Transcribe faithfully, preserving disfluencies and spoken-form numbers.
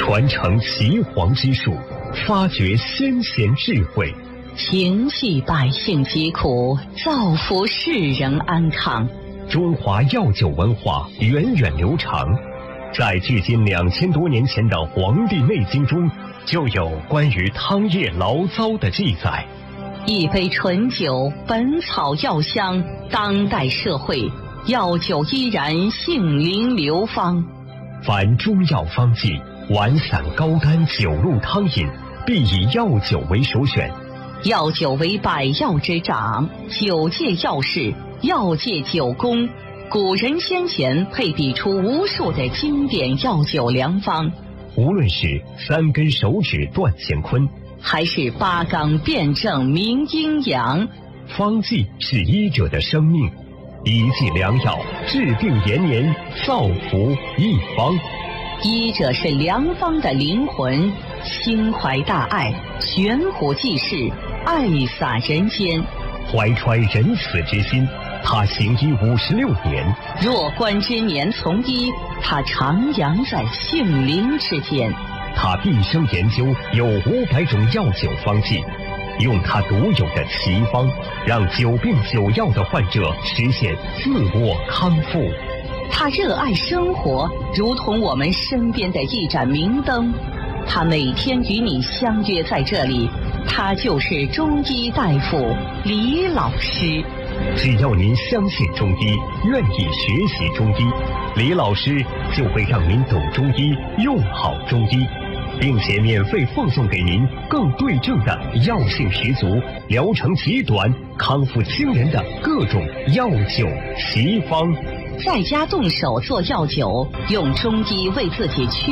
传承岐黄之术，发掘先贤智慧， 情系百姓疾苦，造福世人安康。 中华药酒文化源远流长，在距今两千多年前的《黄帝内经》中，就有关于汤液醪糟的记载。 一杯醇酒，本草药香，当代社会药酒依然杏林流芳。 凡中药方剂，丸散高干酒入汤饮，必以药酒为首选。 药酒为百药之长，酒界药士，药界酒工，古人先贤配比出无数的经典药酒良方。 无论是三根手指断乾坤， 还是八纲辩证明阴阳， 方剂是医者的生命，一剂良药，治病延年，造福一方。 医者是良方的灵魂，心怀大爱，悬壶济世，爱洒人间。 怀揣仁慈之心，他行医五十六年， 弱冠之年从医，他徜徉在杏林之间。 他毕生研究有五百种药酒方剂，用他独有的奇方，让久病久药的患者实现自我康复。 他热爱生活，如同我们身边的一盏明灯。他每天与你相约在这里，他就是中医大夫李老师。 只要您相信中医，愿意学习中医，李老师就会让您懂中医，用好中医，并且免费奉送给您更对症的药性十足、疗程极短、康复惊人的各种药酒奇方。 在家动手做药酒，用中医为自己驱